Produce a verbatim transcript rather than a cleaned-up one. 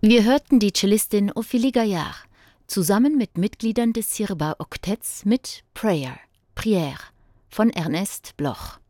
Wir hörten die Cellistin Ophélie Gaillard zusammen mit Mitgliedern des Sirba Oktetts mit Prayer, Prière von Ernest Bloch.